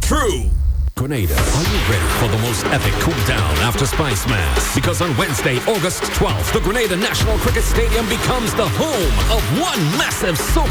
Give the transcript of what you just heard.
true. Grenada, are you ready for the most epic cool down after Spice Mass? Because on Wednesday, August 12th, the Grenada National Cricket Stadium becomes the home of one massive soca